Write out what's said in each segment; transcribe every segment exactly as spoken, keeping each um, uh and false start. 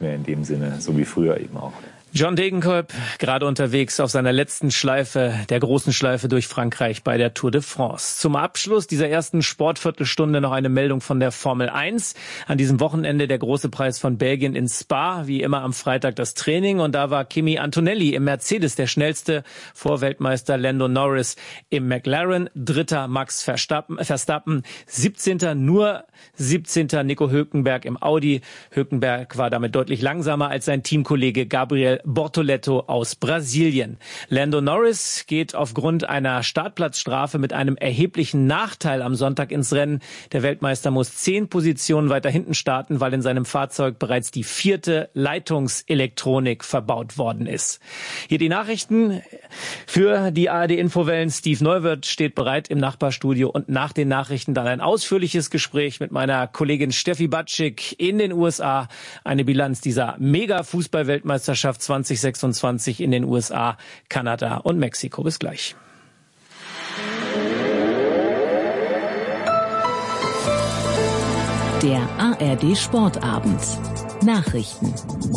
nicht mehr in dem Sinne, so wie früher eben auch. John Degenkolb, gerade unterwegs auf seiner letzten Schleife, der großen Schleife durch Frankreich bei der Tour de France. Zum Abschluss dieser ersten Sportviertelstunde noch eine Meldung von der Formel eins. An diesem Wochenende der große Preis von Belgien in Spa, wie immer am Freitag das Training. Und da war Kimi Antonelli im Mercedes der schnellste, vor Weltmeister Lando Norris im McLaren. Dritter Max Verstappen, Verstappen siebzehnter nur siebzehnter Nico Hülkenberg im Audi. Hülkenberg war damit deutlich langsamer als sein Teamkollege Gabriel Bortoleto aus Brasilien. Lando Norris geht aufgrund einer Startplatzstrafe mit einem erheblichen Nachteil am Sonntag ins Rennen. Der Weltmeister muss zehn Positionen weiter hinten starten, weil in seinem Fahrzeug bereits die vierte Leitungselektronik verbaut worden ist. Hier die Nachrichten für die A R D-Infowellen. Steve Neuwirth steht bereit im Nachbarstudio und nach den Nachrichten dann ein ausführliches Gespräch mit meiner Kollegin Steffi Batschik in den U S A. Eine Bilanz dieser Mega-Fußball-Weltmeisterschaft zwanzig sechsundzwanzig in den U S A, Kanada und Mexiko. Bis gleich. Der A R D Sportabend. Nachrichten.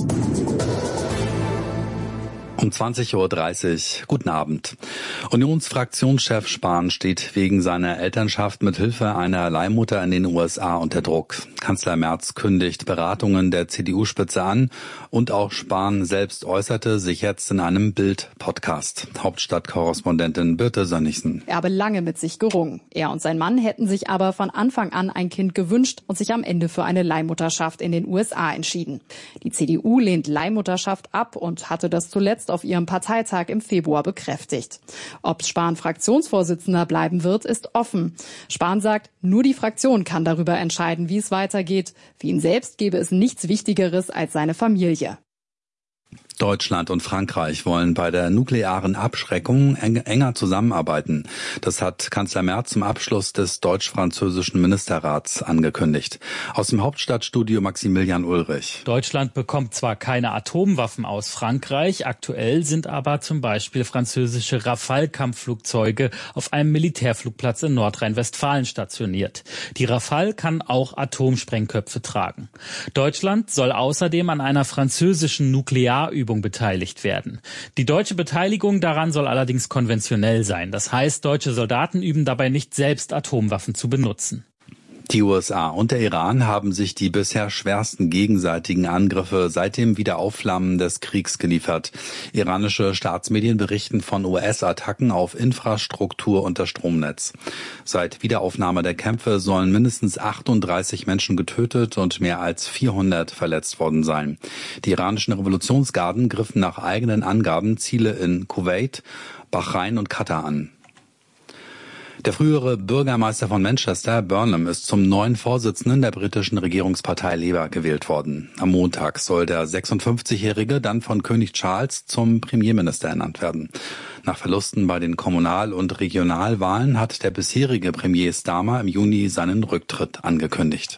Um zwanzig Uhr dreißig. Guten Abend. Unionsfraktionschef Spahn steht wegen seiner Elternschaft mit Hilfe einer Leihmutter in den U S A unter Druck. Kanzler Merz kündigt Beratungen der C D U-Spitze an und auch Spahn selbst äußerte sich jetzt in einem Bild-Podcast. Hauptstadtkorrespondentin Birte Sönnigsen. Er habe lange mit sich gerungen. Er und sein Mann hätten sich aber von Anfang an ein Kind gewünscht und sich am Ende für eine Leihmutterschaft in den U S A entschieden. Die C D U lehnt Leihmutterschaft ab und hatte das zuletzt auf ihrem Parteitag im Februar bekräftigt. Ob Spahn Fraktionsvorsitzender bleiben wird, ist offen. Spahn sagt, nur die Fraktion kann darüber entscheiden, wie es weitergeht. Für ihn selbst gäbe es nichts Wichtigeres als seine Familie. Deutschland und Frankreich wollen bei der nuklearen Abschreckung enger zusammenarbeiten. Das hat Kanzler Merz zum Abschluss des deutsch-französischen Ministerrats angekündigt. Aus dem Hauptstadtstudio Maximilian Ulrich. Deutschland bekommt zwar keine Atomwaffen aus Frankreich, aktuell sind aber zum Beispiel französische Rafale-Kampfflugzeuge auf einem Militärflugplatz in Nordrhein-Westfalen stationiert. Die Rafale kann auch Atomsprengköpfe tragen. Deutschland soll außerdem an einer französischen Nuklearübung beteiligt werden. Die deutsche Beteiligung daran soll allerdings konventionell sein. Das heißt, deutsche Soldaten üben dabei nicht selbst, Atomwaffen zu benutzen. Die U S A und der Iran haben sich die bisher schwersten gegenseitigen Angriffe seit dem Wiederaufflammen des Kriegs geliefert. Iranische Staatsmedien berichten von U S-Attacken auf Infrastruktur und das Stromnetz. Seit Wiederaufnahme der Kämpfe sollen mindestens achtunddreißig Menschen getötet und mehr als vierhundert verletzt worden sein. Die iranischen Revolutionsgarden griffen nach eigenen Angaben Ziele in Kuwait, Bahrain und Katar an. Der frühere Bürgermeister von Manchester, Burnham, ist zum neuen Vorsitzenden der britischen Regierungspartei Labour gewählt worden. Am Montag soll der sechsundfünfzigjährige dann von König Charles zum Premierminister ernannt werden. Nach Verlusten bei den Kommunal- und Regionalwahlen hat der bisherige Premier Starmer im Juni seinen Rücktritt angekündigt.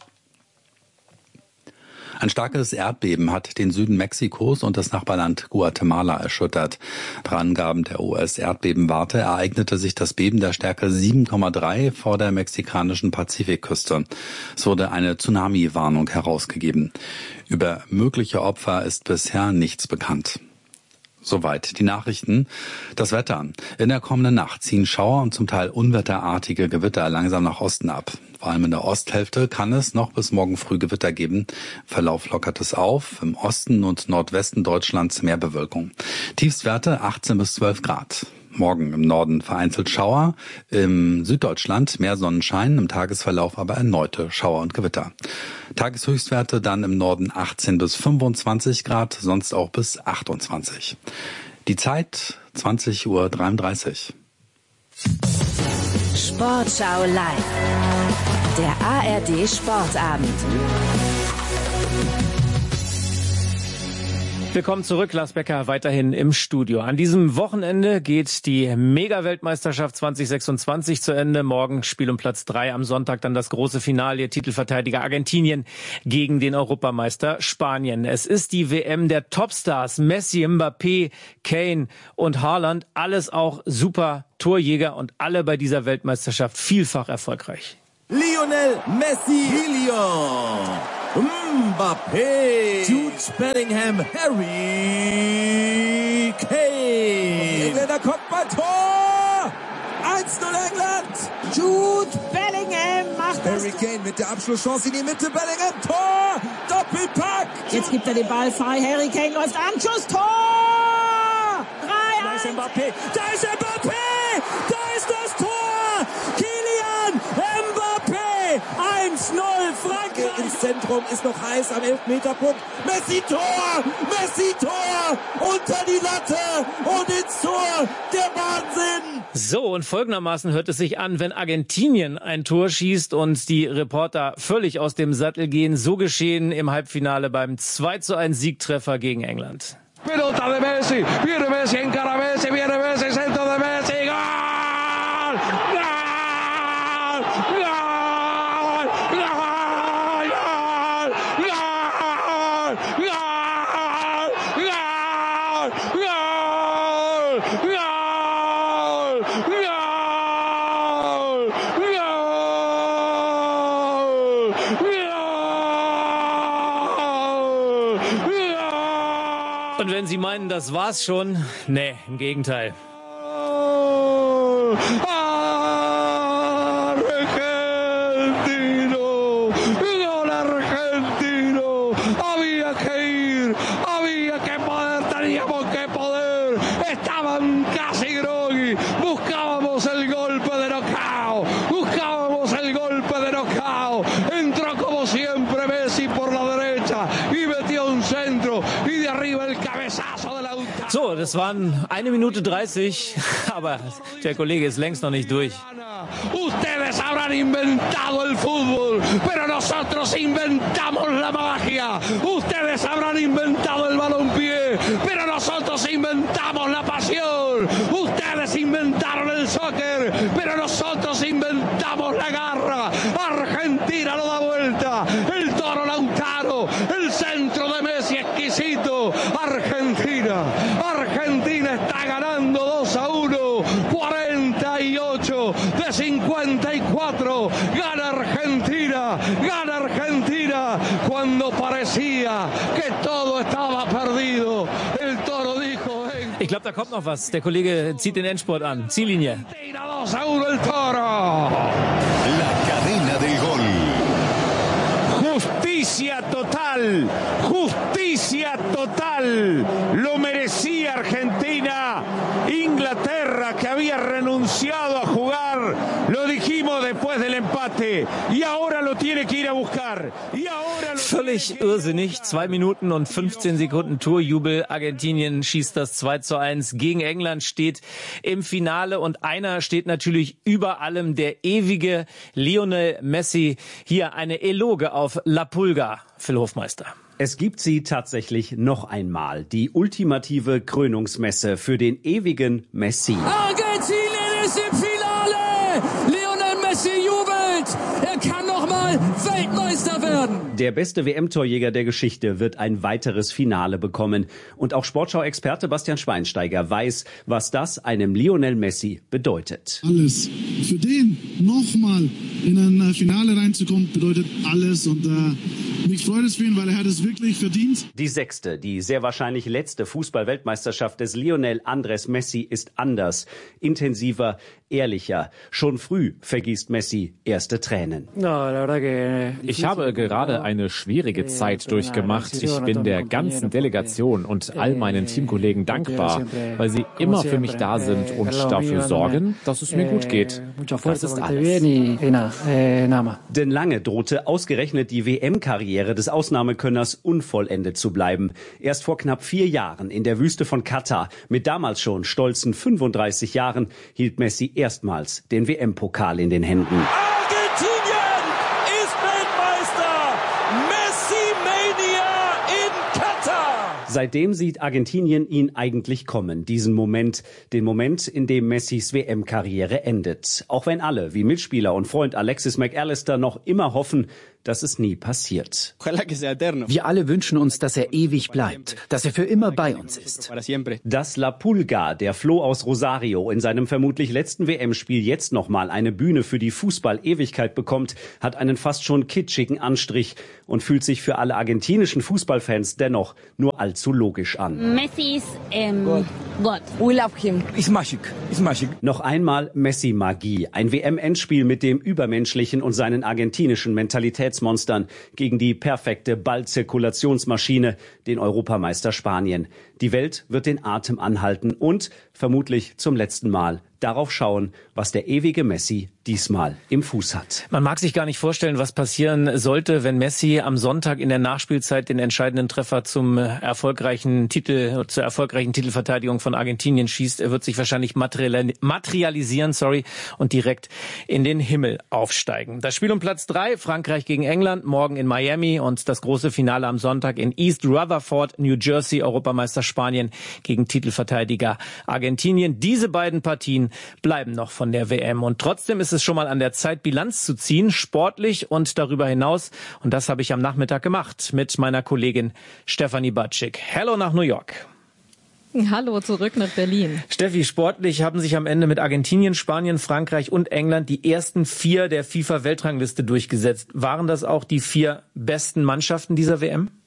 Ein starkes Erdbeben hat den Süden Mexikos und das Nachbarland Guatemala erschüttert. Nach Angaben der U S-Erdbebenwarte ereignete sich das Beben der Stärke sieben Komma drei vor der mexikanischen Pazifikküste. Es wurde eine Tsunami-Warnung herausgegeben. Über mögliche Opfer ist bisher nichts bekannt. Soweit die Nachrichten. Das Wetter. In der kommenden Nacht ziehen Schauer und zum Teil unwetterartige Gewitter langsam nach Osten ab. Vor allem in der Osthälfte kann es noch bis morgen früh Gewitter geben. Im Verlauf lockert es auf. Im Osten und Nordwesten Deutschlands mehr Bewölkung. Tiefstwerte achtzehn bis zwölf Grad. Morgen im Norden vereinzelt Schauer, im Süddeutschland mehr Sonnenschein, im Tagesverlauf aber erneute Schauer und Gewitter. Tageshöchstwerte dann im Norden achtzehn bis fünfundzwanzig Grad, sonst auch bis achtundzwanzig. Die Zeit zwanzig Uhr dreiunddreißig. Sportschau live. Der A R D Sportabend. Willkommen zurück, Lars Becker, weiterhin im Studio. An diesem Wochenende geht die Mega-Weltmeisterschaft zwanzig sechsundzwanzig zu Ende. Morgen Spiel um Platz drei, am Sonntag dann das große Finale, Titelverteidiger Argentinien gegen den Europameister Spanien. Es ist die W M der Topstars, Messi, Mbappé, Kane und Haaland. Alles auch super Torjäger und alle bei dieser Weltmeisterschaft vielfach erfolgreich. Lionel Messi, Lyon. Mbappé. Jude Bellingham. Harry Kane. Engländer kommt bei Tor. eins null England. Jude Bellingham macht das. Harry Kane mit der Abschlusschance in die Mitte. Bellingham, Tor. Doppelpack. Jetzt gibt er den Ball frei. Harry Kane läuft an. Schuss, Tor. drei eins. Da ist Mbappé. Da ist Mbappé. Da ist das Tor. Kylian Mbappé. eins null Frankreich. Ins Zentrum ist noch heiß am Elfmeterpunkt. Messi Tor. Messi Tor. Unter die Latte und ins Tor. Der Wahnsinn. So, und folgendermaßen hört es sich an, wenn Argentinien ein Tor schießt und die Reporter völlig aus dem Sattel gehen. So geschehen im Halbfinale beim zwei zu eins Siegtreffer gegen England. Pelota de Messi, viene Messi, encara Messi, viene Messi, centro de Messi, ¡gol! ¡Gol! ¡Gol! ¡Gol! ¡Gol! ¡Gol! Und wenn Sie meinen, das war's schon, nee, im Gegenteil. Argentino, gol argentino, había que ir, había que poder, teníamos que poder, estaban casi groggy, buscábamos el golpe de knockout, buscábamos el golpe de knockout, entró como siempre Messi por la derecha y metió un centro y de arriba el cabezazo de la. So, das waren eine Minute dreißig, aber der Kollege ist längst noch nicht durch. Ustedes habrán inventado el fútbol, pero nosotros inventamos la magia. Ustedes habrán inventado el balompié, pero nosotros inventamos la pasión. Ustedes inventaron el soccer, pero nosotros inventamos la garra. Argentina lo da vuelta. El Toro Lautaro, el centro de Messi exquisito. Argentina, Argentina está ganando dos a uno. cuarenta y ocho de cincuenta y cuatro. Gana Argentina, gana Argentina. Cuando parecía que todo estaba perdido, el Toro dijo... Ich glaube, da kommt noch was. Der Kollege zieht den Endspurt an. Ziellinie. dos a uno el Toro. La cadena del gol. Justicia total, justicia total. Lo merecía Argentina. Inglaterra, que había renunciado a jugar, lo dijimos después del empate. Y ahora lo tiene que ir a buscar. Y ahora lo Völlig irrsinnig. Zwei Minuten und fünfzehn Sekunden Torjubel. Argentinien schießt das zwei zu eins gegen England, steht im Finale. Und einer steht natürlich über allem, der ewige Lionel Messi. Hier eine Eloge auf La Pulga, Phil Hofmeister. Es gibt sie tatsächlich noch einmal. Die ultimative Krönungsmesse für den ewigen Messi. Argentinien ist im Finale! Lionel Messi jubelt! Er kann noch mal Weltmeister werden! Der beste W M-Torjäger der Geschichte wird ein weiteres Finale bekommen. Und auch Sportschau-Experte Bastian Schweinsteiger weiß, was das einem Lionel Messi bedeutet. Alles. Für den nochmal in ein Finale reinzukommen, bedeutet alles. Und äh, mich freut es für ihn, weil er hat es wirklich verdient. Die sechste, die sehr wahrscheinlich letzte Fußball-Weltmeisterschaft des Lionel Andrés Messi ist anders, intensiver, ehrlicher. Schon früh vergießt Messi erste Tränen. Ich habe gerade eine schwierige Zeit durchgemacht. Ich bin der ganzen Delegation und all meinen Teamkollegen dankbar, weil sie immer für mich da sind und dafür sorgen, dass es mir gut geht. Das ist alles. Denn lange drohte ausgerechnet die W M-Karriere des Ausnahmekönners unvollendet zu bleiben. Erst vor knapp vier Jahren in der Wüste von Katar, mit damals schon stolzen fünfunddreißig Jahren, hielt Messi erstmals den W M-Pokal in den Händen. Argentinien ist Weltmeister! Messi-Mania in Katar! Seitdem sieht Argentinien ihn eigentlich kommen, diesen Moment, den Moment, in dem Messis W M-Karriere endet. Auch wenn alle, wie Mitspieler und Freund Alexis McAllister, noch immer hoffen, dass es nie passiert. Wir alle wünschen uns, dass er ewig bleibt, dass er für immer bei uns ist. Dass La Pulga, der Floh aus Rosario, in seinem vermutlich letzten W M-Spiel jetzt nochmal eine Bühne für die Fußball-Ewigkeit bekommt, hat einen fast schon kitschigen Anstrich und fühlt sich für alle argentinischen Fußballfans dennoch nur allzu logisch an. Messi ist ähm, Gott. We love him. It's magic. It's magic. Noch einmal Messi-Magie. Ein W M-Endspiel mit dem Übermenschlichen und seinen argentinischen Mentalitätsmonstern gegen die perfekte Ballzirkulationsmaschine, den Europameister Spanien. Die Welt wird den Atem anhalten und vermutlich zum letzten Mal darauf schauen, was der ewige Messi diesmal im Fuß hat. Man mag sich gar nicht vorstellen, was passieren sollte, wenn Messi am Sonntag in der Nachspielzeit den entscheidenden Treffer zum erfolgreichen Titel, zur erfolgreichen Titelverteidigung von Argentinien schießt. Er wird sich wahrscheinlich materialisieren, sorry, und direkt in den Himmel aufsteigen. Das Spiel um Platz drei, Frankreich gegen England, morgen in Miami und das große Finale am Sonntag in East Rutherford, New Jersey, Europameister Spanien gegen Titelverteidiger Argentinien. Diese beiden Partien bleiben noch von der W M. Und trotzdem ist es schon mal an der Zeit, Bilanz zu ziehen, sportlich und darüber hinaus. Und das habe ich am Nachmittag gemacht mit meiner Kollegin Stefanie Batschik. Hello nach New York. Hallo, zurück nach Berlin. Steffi, sportlich haben sich am Ende mit Argentinien, Spanien, Frankreich und England die ersten vier der FIFA-Weltrangliste durchgesetzt. Waren das auch die vier besten Mannschaften dieser W M?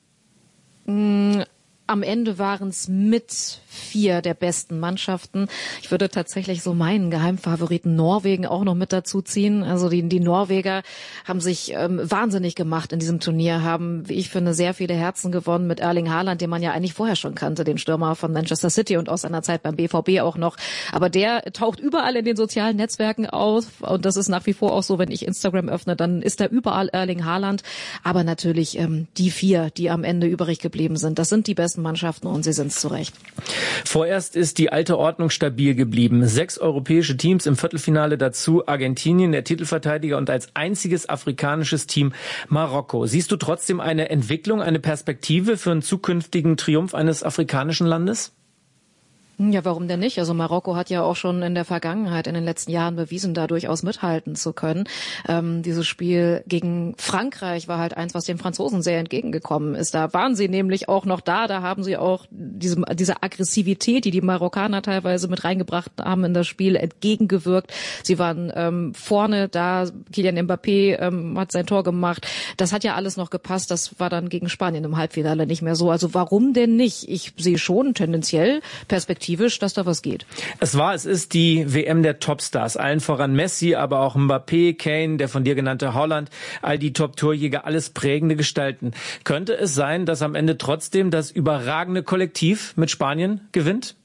Mm. Am Ende waren es mit vier der besten Mannschaften. Ich würde tatsächlich so meinen Geheimfavoriten Norwegen auch noch mit dazu ziehen. Also die, die Norweger haben sich ähm, wahnsinnig gemacht in diesem Turnier, haben, wie ich finde, sehr viele Herzen gewonnen mit Erling Haaland, den man ja eigentlich vorher schon kannte, den Stürmer von Manchester City und aus seiner Zeit beim B V B auch noch. Aber der taucht überall in den sozialen Netzwerken auf und das ist nach wie vor auch so, wenn ich Instagram öffne, dann ist da überall Erling Haaland. Aber natürlich ähm, die vier, die am Ende übrig geblieben sind, das sind die besten Mannschaften und sie sind es zu Recht. Vorerst ist die alte Ordnung stabil geblieben. Sechs europäische Teams im Viertelfinale, dazu Argentinien, der Titelverteidiger, und als einziges afrikanisches Team Marokko. Siehst du trotzdem eine Entwicklung, eine Perspektive für einen zukünftigen Triumph eines afrikanischen Landes? Ja, warum denn nicht? Also Marokko hat ja auch schon in der Vergangenheit, in den letzten Jahren bewiesen, da durchaus mithalten zu können. Ähm, dieses Spiel gegen Frankreich war halt eins, was den Franzosen sehr entgegengekommen ist. Da waren sie nämlich auch noch da, da haben sie auch diese, diese Aggressivität, die die Marokkaner teilweise mit reingebracht haben in das Spiel, entgegengewirkt. Sie waren ähm, vorne da, Kylian Mbappé ähm, hat sein Tor gemacht. Das hat ja alles noch gepasst, das war dann gegen Spanien im Halbfinale nicht mehr so. Also warum denn nicht? Ich sehe schon tendenziell Perspektive, dass da was geht. Es war, es ist die W M der Topstars, allen voran Messi, aber auch Mbappé, Kane, der von dir genannte Haaland, all die Top-Torjäger, alles prägende Gestalten. Könnte es sein, dass am Ende trotzdem das überragende Kollektiv mit Spanien gewinnt?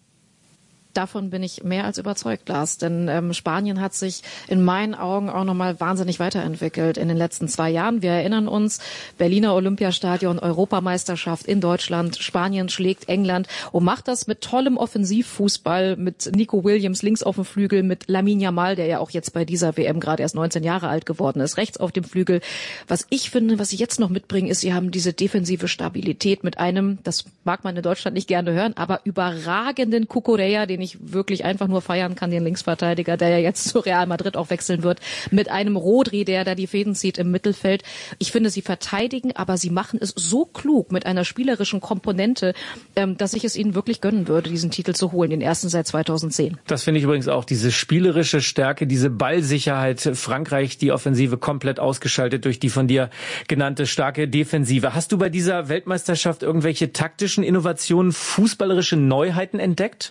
Davon bin ich mehr als überzeugt, Lars. Denn ähm, Spanien hat sich in meinen Augen auch nochmal wahnsinnig weiterentwickelt in den letzten zwei Jahren. Wir erinnern uns, Berliner Olympiastadion, Europameisterschaft in Deutschland. Spanien schlägt England und macht das mit tollem Offensivfußball, mit Nico Williams links auf dem Flügel, mit Lamine Yamal, der ja auch jetzt bei dieser W M gerade erst neunzehn Jahre alt geworden ist, rechts auf dem Flügel. Was ich finde, was sie jetzt noch mitbringen, ist, sie haben diese defensive Stabilität mit einem, das mag man in Deutschland nicht gerne hören, aber überragenden Cucurella, den ich wirklich einfach nur feiern kann, den Linksverteidiger, der ja jetzt zu Real Madrid auch wechseln wird, mit einem Rodri, der da die Fäden zieht im Mittelfeld. Ich finde, sie verteidigen, aber sie machen es so klug mit einer spielerischen Komponente, dass ich es ihnen wirklich gönnen würde, diesen Titel zu holen, den ersten seit zweitausendzehn. Das finde ich übrigens auch, diese spielerische Stärke, diese Ballsicherheit. Frankreich, die Offensive komplett ausgeschaltet durch die von dir genannte starke Defensive. Hast du bei dieser Weltmeisterschaft irgendwelche taktischen Innovationen, fußballerische Neuheiten entdeckt?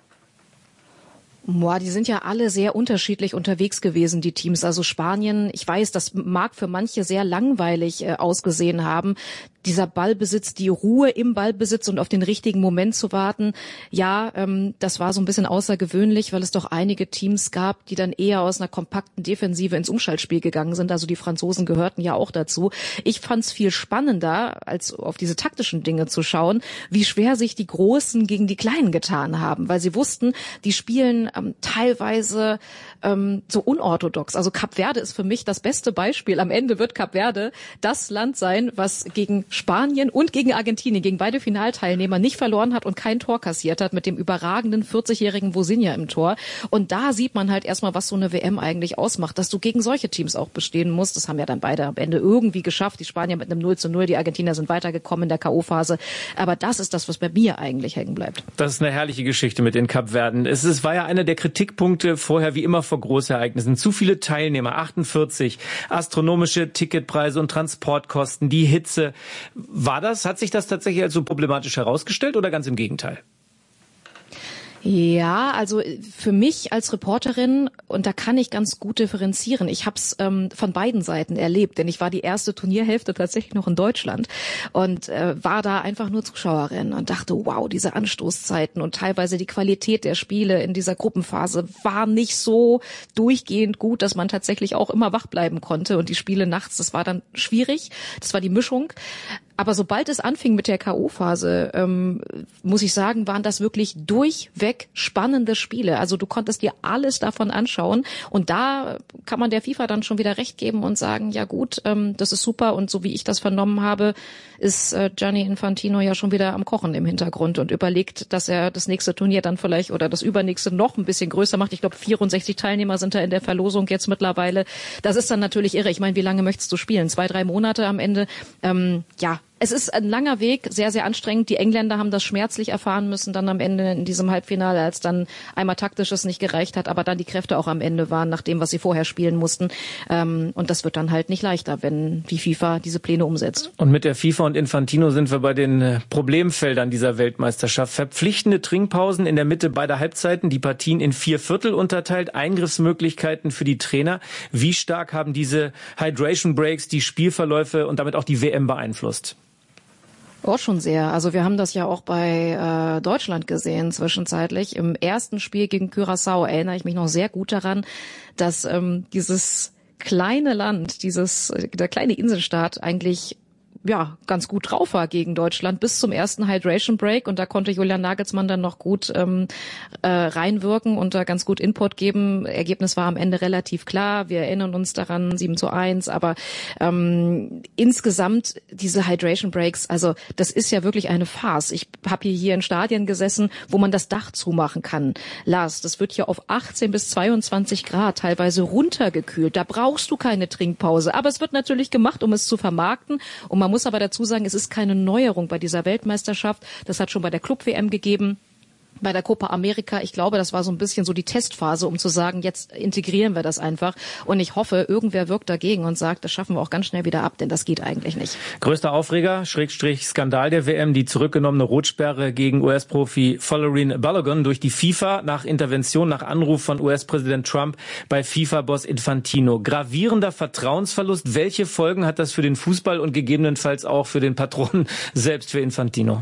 Boah, die sind ja alle sehr unterschiedlich unterwegs gewesen, die Teams. Also Spanien, ich weiß, das mag für manche sehr langweilig äh, ausgesehen haben. Dieser Ballbesitz, die Ruhe im Ballbesitz und auf den richtigen Moment zu warten, ja, ähm, das war so ein bisschen außergewöhnlich, weil es doch einige Teams gab, die dann eher aus einer kompakten Defensive ins Umschaltspiel gegangen sind. Also die Franzosen gehörten ja auch dazu. Ich fand's viel spannender, als auf diese taktischen Dinge zu schauen, wie schwer sich die Großen gegen die Kleinen getan haben, weil sie wussten, die spielen ähm, teilweise ähm, so unorthodox. Also Kap Verde ist für mich das beste Beispiel. Am Ende wird Kap Verde das Land sein, was gegen Spanien und gegen Argentinien, gegen beide Finalteilnehmer nicht verloren hat und kein Tor kassiert hat, mit dem überragenden vierzigjährigen Vozinha im Tor. Und da sieht man halt erstmal, was so eine W M eigentlich ausmacht, dass du gegen solche Teams auch bestehen musst. Das haben ja dann beide am Ende irgendwie geschafft. Die Spanier mit einem null zu null, die Argentinier sind weitergekommen in der K O-Phase. Aber das ist das, was bei mir eigentlich hängen bleibt. Das ist eine herrliche Geschichte mit den Kapverden. Es ist, war ja einer der Kritikpunkte vorher wie immer vor Großereignissen. Zu viele Teilnehmer, achtundvierzig, astronomische Ticketpreise und Transportkosten, die Hitze. War das, hat sich das tatsächlich als so problematisch herausgestellt oder ganz im Gegenteil? Ja, also für mich als Reporterin, und da kann ich ganz gut differenzieren, ich habe es ähm, von beiden Seiten erlebt, denn ich war die erste Turnierhälfte tatsächlich noch in Deutschland und äh, war da einfach nur Zuschauerin und dachte, wow, diese Anstoßzeiten und teilweise die Qualität der Spiele in dieser Gruppenphase war nicht so durchgehend gut, dass man tatsächlich auch immer wach bleiben konnte und die Spiele nachts, das war dann schwierig, das war die Mischung. Aber sobald es anfing mit der K O-Phase, ähm, muss ich sagen, waren das wirklich durchweg spannende Spiele. Also du konntest dir alles davon anschauen und da kann man der FIFA dann schon wieder recht geben und sagen, ja gut, ähm, das ist super und so wie ich das vernommen habe, ist äh, Gianni Infantino ja schon wieder am Kochen im Hintergrund und überlegt, dass er das nächste Turnier dann vielleicht oder das übernächste noch ein bisschen größer macht. Ich glaube, vierundsechzig Teilnehmer sind da in der Verlosung jetzt mittlerweile. Das ist dann natürlich irre. Ich meine, wie lange möchtest du spielen? Zwei, drei Monate am Ende? Ähm, ja. Es ist ein langer Weg, sehr, sehr anstrengend. Die Engländer haben das schmerzlich erfahren müssen dann am Ende in diesem Halbfinale, als dann einmal taktisches nicht gereicht hat, aber dann die Kräfte auch am Ende waren, nach dem, was sie vorher spielen mussten. Und das wird dann halt nicht leichter, wenn die FIFA diese Pläne umsetzt. Und mit der FIFA und Infantino sind wir bei den Problemfeldern dieser Weltmeisterschaft. Verpflichtende Trinkpausen in der Mitte beider Halbzeiten, die Partien in vier Viertel unterteilt, Eingriffsmöglichkeiten für die Trainer. Wie stark haben diese Hydration Breaks die Spielverläufe und damit auch die W M beeinflusst? Oh, schon sehr. Also wir haben das ja auch bei äh, Deutschland gesehen zwischenzeitlich. Im ersten Spiel gegen Curaçao erinnere ich mich noch sehr gut daran, dass ähm, dieses kleine Land, dieses der kleine Inselstaat eigentlich ja ganz gut drauf war gegen Deutschland bis zum ersten Hydration Break und da konnte Julian Nagelsmann dann noch gut ähm, äh, reinwirken und da ganz gut Input geben. Ergebnis war am Ende relativ klar. Wir erinnern uns daran, sieben zu eins, aber ähm, insgesamt diese Hydration Breaks, also das ist ja wirklich eine Farce. Ich habe hier, hier in Stadien gesessen, wo man das Dach zumachen kann. Lars, das wird hier auf achtzehn bis zweiundzwanzig Grad teilweise runtergekühlt. Da brauchst du keine Trinkpause, aber es wird natürlich gemacht, um es zu vermarkten und man muss aber dazu sagen, es ist keine Neuerung bei dieser Weltmeisterschaft. Das hat schon bei der Club-W M gegeben. Bei der Copa America, ich glaube, das war so ein bisschen so die Testphase, um zu sagen, jetzt integrieren wir das einfach. Und ich hoffe, irgendwer wirkt dagegen und sagt, das schaffen wir auch ganz schnell wieder ab, denn das geht eigentlich nicht. Größter Aufreger, Schrägstrich Skandal der W M, die zurückgenommene Rotsperre gegen U S-Profi Folarin Balogun durch die FIFA nach Intervention, nach Anruf von U S-Präsident Trump bei FIFA-Boss Infantino. Gravierender Vertrauensverlust. Welche Folgen hat das für den Fußball und gegebenenfalls auch für den Patron selbst, für Infantino?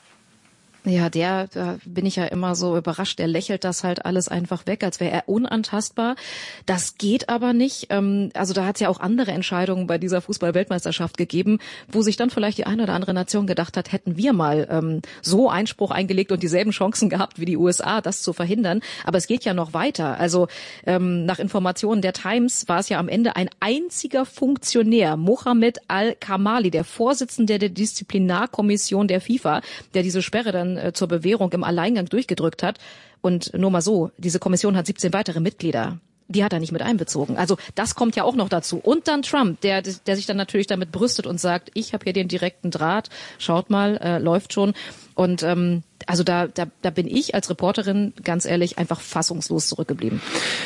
Ja, der, da bin ich ja immer so überrascht, der lächelt das halt alles einfach weg, als wäre er unantastbar. Das geht aber nicht. Also da hat es ja auch andere Entscheidungen bei dieser Fußball-Weltmeisterschaft gegeben, wo sich dann vielleicht die eine oder andere Nation gedacht hat, hätten wir mal ähm, so Einspruch eingelegt und dieselben Chancen gehabt wie die U S A, das zu verhindern. Aber es geht ja noch weiter. Also ähm, nach Informationen der Times war es ja am Ende ein einziger Funktionär, Mohammed Al-Kamali, der Vorsitzende der Disziplinarkommission der FIFA, der diese Sperre dann zur Bewährung im Alleingang durchgedrückt hat. Und nur mal so, diese Kommission hat siebzehn weitere Mitglieder. Die hat er nicht mit einbezogen. Also das kommt ja auch noch dazu. Und dann Trump, der der sich dann natürlich damit brüstet und sagt, ich habe hier den direkten Draht, schaut mal, äh, läuft schon. Und ähm, also da, da, da bin ich als Reporterin, ganz ehrlich, einfach fassungslos zurückgeblieben.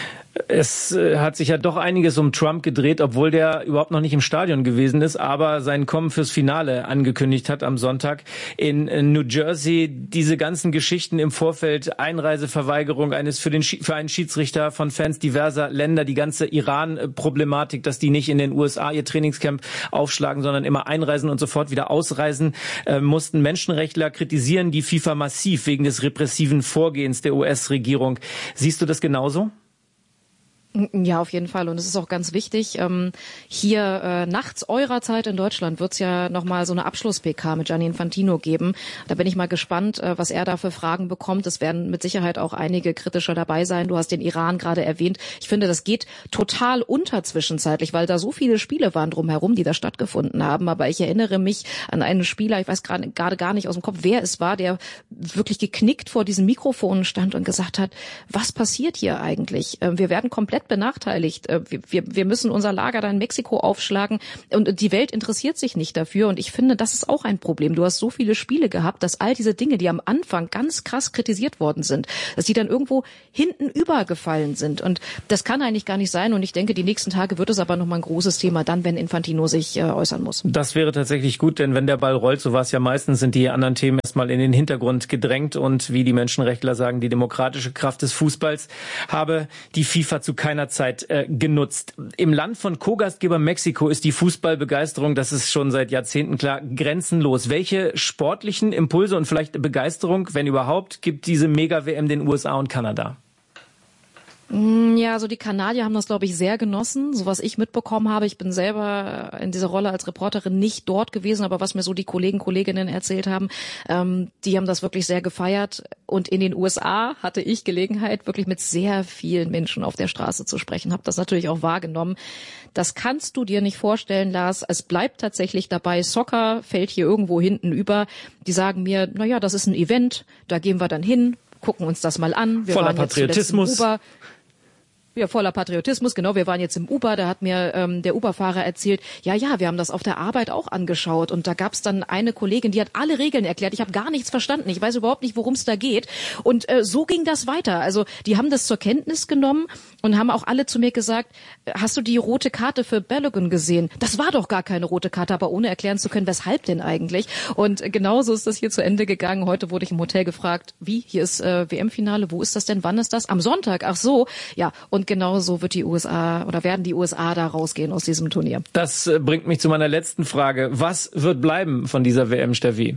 Es hat sich ja doch einiges um Trump gedreht, obwohl der überhaupt noch nicht im Stadion gewesen ist, aber sein Kommen fürs Finale angekündigt hat am Sonntag in New Jersey. Diese ganzen Geschichten im Vorfeld, Einreiseverweigerung eines für den für einen Schiedsrichter von Fans diverser Länder, die ganze Iran-Problematik, dass die nicht in den U S A ihr Trainingscamp aufschlagen, sondern immer einreisen und sofort wieder ausreisen äh, mussten. Menschenrechtler kritisieren die FIFA massiv wegen des repressiven Vorgehens der U S-Regierung. Siehst du das genauso? Ja, auf jeden Fall. Und es ist auch ganz wichtig. Ähm, hier äh, nachts eurer Zeit in Deutschland wird es ja nochmal so eine Abschluss-P K mit Gianni Infantino geben. Da bin ich mal gespannt, äh, was er da für Fragen bekommt. Es werden mit Sicherheit auch einige kritischer dabei sein. Du hast den Iran gerade erwähnt. Ich finde, das geht total unter zwischenzeitlich, weil da so viele Spiele waren drumherum, die da stattgefunden haben. Aber ich erinnere mich an einen Spieler, ich weiß gerade gerade gar nicht aus dem Kopf, wer es war, der wirklich geknickt vor diesen Mikrofonen stand und gesagt hat, was passiert hier eigentlich? Äh, wir werden komplett benachteiligt. Wir, wir, wir müssen unser Lager da in Mexiko aufschlagen und die Welt interessiert sich nicht dafür und ich finde, das ist auch ein Problem. Du hast so viele Spiele gehabt, dass all diese Dinge, die am Anfang ganz krass kritisiert worden sind, dass die dann irgendwo hinten übergefallen sind und das kann eigentlich gar nicht sein und ich denke, die nächsten Tage wird es aber nochmal ein großes Thema dann, wenn Infantino sich äh, äußern muss. Das wäre tatsächlich gut, denn wenn der Ball rollt, so war es ja meistens, sind die anderen Themen erstmal in den Hintergrund gedrängt und wie die Menschenrechtler sagen, die demokratische Kraft des Fußballs habe die FIFA zu keiner Zeit äh, genutzt. Im Land von Co-Gastgeber Mexiko ist die Fußballbegeisterung, das ist schon seit Jahrzehnten klar, grenzenlos. Welche sportlichen Impulse und vielleicht Begeisterung, wenn überhaupt, gibt diese Mega-W M den U S A und Kanada? Ja, also die Kanadier haben das, glaube ich, sehr genossen, so was ich mitbekommen habe. Ich bin selber in dieser Rolle als Reporterin nicht dort gewesen, aber was mir so die Kollegen, Kolleginnen erzählt haben, ähm, die haben das wirklich sehr gefeiert. Und in den U S A hatte ich Gelegenheit, wirklich mit sehr vielen Menschen auf der Straße zu sprechen, habe das natürlich auch wahrgenommen. Das kannst du dir nicht vorstellen, Lars. Es bleibt tatsächlich dabei, Soccer fällt hier irgendwo hinten über. Die sagen mir, na ja, das ist ein Event, da gehen wir dann hin, gucken uns das mal an. Wir Voller waren jetzt Patriotismus. Uber. Ja, voller Patriotismus, genau. Wir waren jetzt im Uber, da hat mir ähm, der Uber-Fahrer erzählt, ja, ja, wir haben das auf der Arbeit auch angeschaut und da gab es dann eine Kollegin, die hat alle Regeln erklärt. Ich habe gar nichts verstanden. Ich weiß überhaupt nicht, worum es da geht. Und äh, so ging das weiter. Also die haben das zur Kenntnis genommen und haben auch alle zu mir gesagt, hast du die rote Karte für Balogun gesehen? Das war doch gar keine rote Karte, aber ohne erklären zu können, weshalb denn eigentlich. Und äh, genauso ist das hier zu Ende gegangen. Heute wurde ich im Hotel gefragt, wie, hier ist äh, W M-Finale, wo ist das denn, wann ist das? Am Sonntag, ach so, ja. Und genau so wird die U S A oder werden die U S A da rausgehen aus diesem Turnier. Das äh, bringt mich zu meiner letzten Frage. Was wird bleiben von dieser W M, Steffi?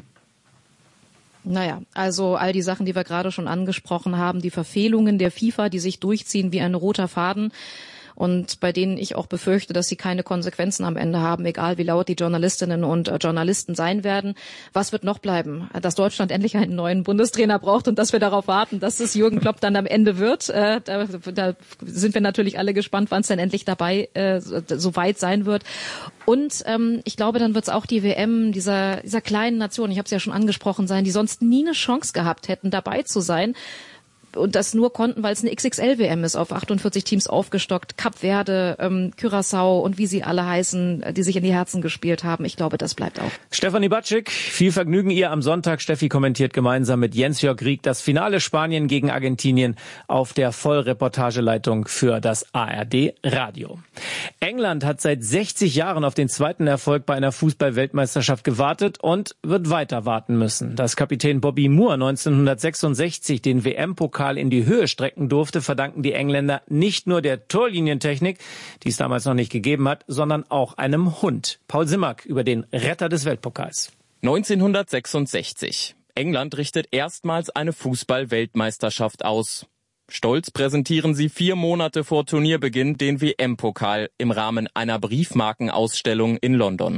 Naja, also all die Sachen, die wir gerade schon angesprochen haben, die Verfehlungen der FIFA, die sich durchziehen wie ein roter Faden und bei denen ich auch befürchte, dass sie keine Konsequenzen am Ende haben, egal wie laut die Journalistinnen und äh, Journalisten sein werden. Was wird noch bleiben? Dass Deutschland endlich einen neuen Bundestrainer braucht und dass wir darauf warten, dass es Jürgen Klopp dann am Ende wird. Äh, da, da sind wir natürlich alle gespannt, wann es dann endlich dabei äh, so weit sein wird. Und ähm, ich glaube, dann wird es auch die W M dieser, dieser kleinen Nation, ich habe es ja schon angesprochen, sein, die sonst nie eine Chance gehabt hätten, dabei zu sein. Und das nur konnten, weil es eine X X L-W M ist, auf achtundvierzig Teams aufgestockt. Kap Verde, ähm, Curaçao und wie sie alle heißen, die sich in die Herzen gespielt haben. Ich glaube, das bleibt auch. Stefanie Batschik, viel Vergnügen ihr am Sonntag. Steffi kommentiert gemeinsam mit Jens-Jörg Rieck das Finale Spanien gegen Argentinien auf der Vollreportageleitung für das A R D Radio. England hat seit sechzig Jahren auf den zweiten Erfolg bei einer Fußball-Weltmeisterschaft gewartet und wird weiter warten müssen. Dass Kapitän Bobby Moore neunzehnhundertsechsundsechzig den W M-Pokal in die Höhe strecken durfte, verdanken die Engländer nicht nur der Torlinientechnik, die es damals noch nicht gegeben hat, sondern auch einem Hund. Paul Simak über den Retter des Weltpokals. neunzehnhundertsechsundsechzig. England richtet erstmals eine Fußball-Weltmeisterschaft aus. Stolz präsentieren sie vier Monate vor Turnierbeginn den W M-Pokal im Rahmen einer Briefmarkenausstellung in London.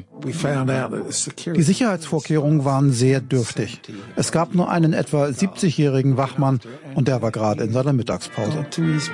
Die Sicherheitsvorkehrungen waren sehr dürftig. Es gab nur einen etwa siebzigjährigen Wachmann und der war gerade in seiner Mittagspause.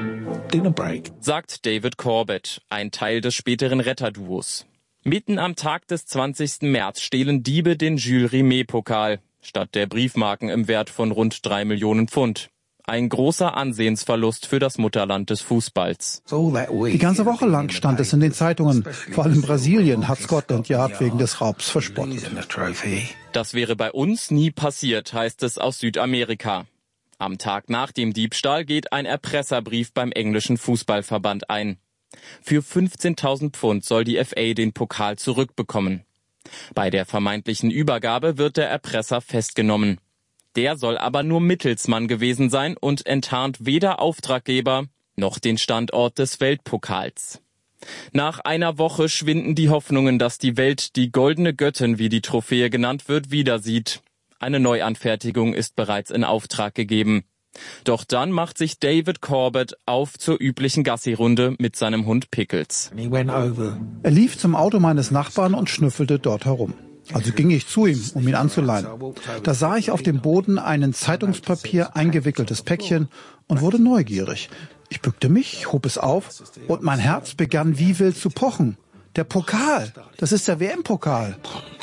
Sagt David Corbett, ein Teil des späteren Retterduos. Mitten am Tag des zwanzigsten März stehlen Diebe den Jules Rimet-Pokal statt der Briefmarken im Wert von rund drei Millionen Pfund. Ein großer Ansehensverlust für das Mutterland des Fußballs. Die ganze Woche lang stand es in den Zeitungen. Vor allem Brasilien hat Scotland Yard wegen des Raubs verspottet. Das wäre bei uns nie passiert, heißt es aus Südamerika. Am Tag nach dem Diebstahl geht ein Erpresserbrief beim englischen Fußballverband ein. Für fünfzehntausend Pfund soll die F A den Pokal zurückbekommen. Bei der vermeintlichen Übergabe wird der Erpresser festgenommen. Der soll aber nur Mittelsmann gewesen sein und enttarnt weder Auftraggeber noch den Standort des Weltpokals. Nach einer Woche schwinden die Hoffnungen, dass die Welt die goldene Göttin, wie die Trophäe genannt wird, wieder sieht. Eine Neuanfertigung ist bereits in Auftrag gegeben. Doch dann macht sich David Corbett auf zur üblichen Gassi-Runde mit seinem Hund Pickles. Er lief zum Auto meines Nachbarn und schnüffelte dort herum. Also ging ich zu ihm, um ihn anzuleihen. Da sah ich auf dem Boden ein in Zeitungspapier eingewickeltes Päckchen und wurde neugierig. Ich bückte mich, hob es auf und mein Herz begann wie wild zu pochen. Der Pokal, das ist der W M-Pokal.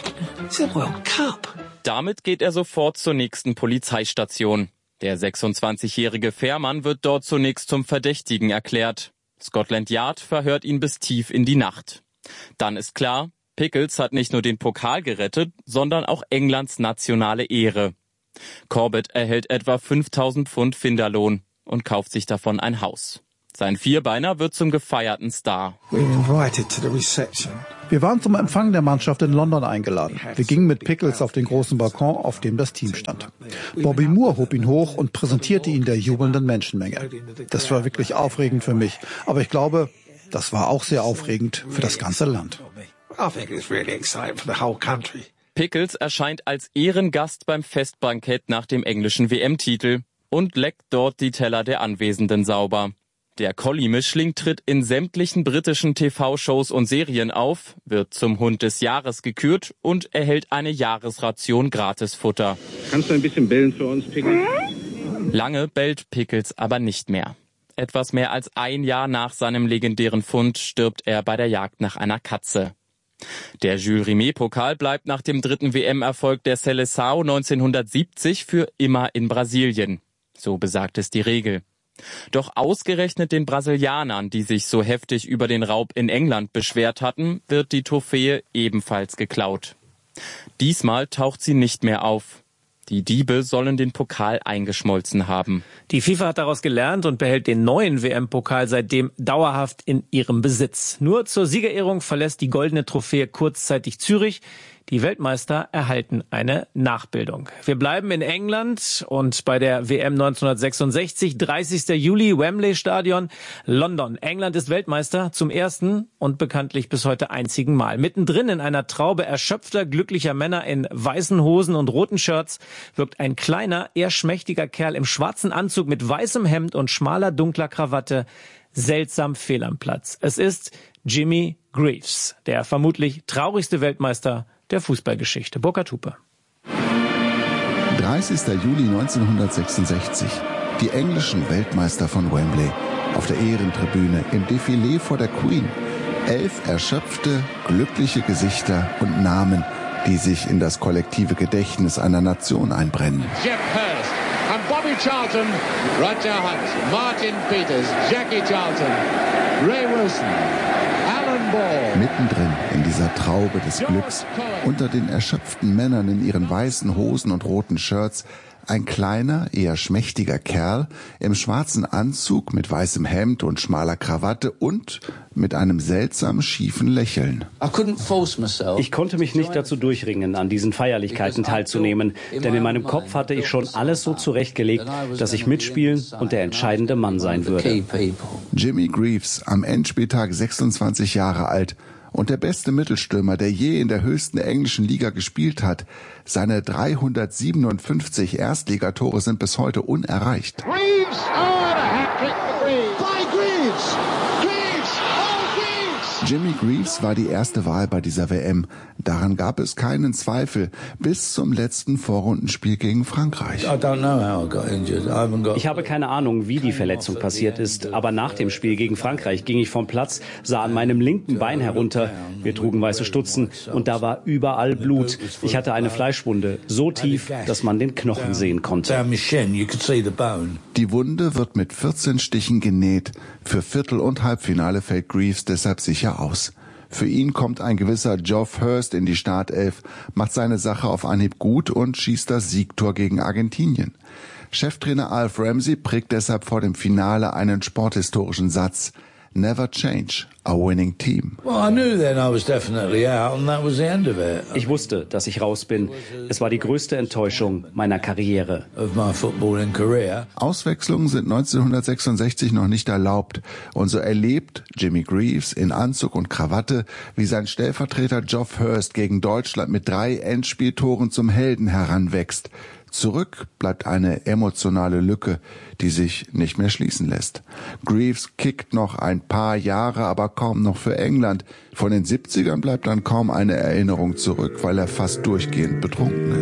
Damit geht er sofort zur nächsten Polizeistation. Der sechsundzwanzigjährige Fährmann wird dort zunächst zum Verdächtigen erklärt. Scotland Yard verhört ihn bis tief in die Nacht. Dann ist klar, Pickles hat nicht nur den Pokal gerettet, sondern auch Englands nationale Ehre. Corbett erhält etwa fünftausend Pfund Finderlohn und kauft sich davon ein Haus. Sein Vierbeiner wird zum gefeierten Star. Wir waren zum Empfang der Mannschaft in London eingeladen. Wir gingen mit Pickles auf den großen Balkon, auf dem das Team stand. Bobby Moore hob ihn hoch und präsentierte ihn der jubelnden Menschenmenge. Das war wirklich aufregend für mich. Aber ich glaube, das war auch sehr aufregend für das ganze Land. Pickles erscheint als Ehrengast beim Festbankett nach dem englischen W M-Titel und leckt dort die Teller der Anwesenden sauber. Der Collie-Mischling tritt in sämtlichen britischen T V-Shows und Serien auf, wird zum Hund des Jahres gekürt und erhält eine Jahresration Gratisfutter. Kannst du ein bisschen bellen für uns, Pickles? Lange bellt Pickles aber nicht mehr. Etwas mehr als ein Jahr nach seinem legendären Fund stirbt er bei der Jagd nach einer Katze. Der Jules Rimet-Pokal bleibt nach dem dritten W M-Erfolg der Seleção neunzehnhundertsiebzig für immer in Brasilien. So besagt es die Regel. Doch ausgerechnet den Brasilianern, die sich so heftig über den Raub in England beschwert hatten, wird die Trophäe ebenfalls geklaut. Diesmal taucht sie nicht mehr auf. Die Diebe sollen den Pokal eingeschmolzen haben. Die FIFA hat daraus gelernt und behält den neuen W M-Pokal seitdem dauerhaft in ihrem Besitz. Nur zur Siegerehrung verlässt die goldene Trophäe kurzzeitig Zürich. Die Weltmeister erhalten eine Nachbildung. Wir bleiben in England und bei der W M neunzehnhundertsechsundsechzig, dreißigster Juli, Wembley Stadion, London. England ist Weltmeister zum ersten und bekanntlich bis heute einzigen Mal. Mittendrin in einer Traube erschöpfter, glücklicher Männer in weißen Hosen und roten Shirts wirkt ein kleiner, eher schmächtiger Kerl im schwarzen Anzug mit weißem Hemd und schmaler, dunkler Krawatte seltsam fehl am Platz. Es ist Jimmy Greaves, der vermutlich traurigste Weltmeister der Fußballgeschichte. Burkhard Hupe. dreißigster Juli neunzehnhundertsechsundsechzig. Die englischen Weltmeister von Wembley. Auf der Ehrentribüne im Defilé vor der Queen. Elf erschöpfte, glückliche Gesichter und Namen, die sich in das kollektive Gedächtnis einer Nation einbrennen. Jeff Hurst and Bobby Charlton, Roger Hunt, Martin Peters, Jackie Charlton, Ray Wilson, Alan Ball. Mittendrin in dieser Traube des Glücks, unter den erschöpften Männern in ihren weißen Hosen und roten Shirts, ein kleiner, eher schmächtiger Kerl im schwarzen Anzug mit weißem Hemd und schmaler Krawatte und mit einem seltsam schiefen Lächeln. Ich konnte mich nicht dazu durchringen, an diesen Feierlichkeiten teilzunehmen, denn in meinem Kopf hatte ich schon alles so zurechtgelegt, dass ich mitspielen und der entscheidende Mann sein würde. Jimmy Greaves, am Endspieltag sechsundzwanzig Jahre alt und der beste Mittelstürmer, der je in der höchsten englischen Liga gespielt hat. Seine dreihundertsiebenundfünfzig Erstligatore sind bis heute unerreicht. Greaves, oh, a hat-trick for Greaves. By Greaves. Greaves, oh Greaves. Jimmy Greaves war die erste Wahl bei dieser W M. Daran gab es keinen Zweifel, bis zum letzten Vorrundenspiel gegen Frankreich. Ich habe keine Ahnung, wie die Verletzung passiert ist, aber nach dem Spiel gegen Frankreich ging ich vom Platz, sah an meinem linken Bein herunter. Wir trugen weiße Stutzen und da war überall Blut. Ich hatte eine Fleischwunde, so tief, dass man den Knochen sehen konnte. Die Wunde wird mit vierzehn Stichen genäht. Für Viertel- und Halbfinale fällt Greaves deshalb sicher aus. Für ihn kommt ein gewisser Geoff Hurst in die Startelf, macht seine Sache auf Anhieb gut und schießt das Siegtor gegen Argentinien. Cheftrainer Alf Ramsey prägt deshalb vor dem Finale einen sporthistorischen Satz: Never change a winning team. Ich wusste, dass ich raus bin. Es war die größte Enttäuschung meiner Karriere. Auswechslungen sind neunzehnhundertsechsundsechzig noch nicht erlaubt. Und so erlebt Jimmy Greaves in Anzug und Krawatte, wie sein Stellvertreter Geoff Hurst gegen Deutschland mit drei Endspieltoren zum Helden heranwächst. Zurück bleibt eine emotionale Lücke, die sich nicht mehr schließen lässt. Greaves kickt noch ein paar Jahre, aber kaum noch für England. Von den siebzigern bleibt dann kaum eine Erinnerung zurück, weil er fast durchgehend betrunken ist.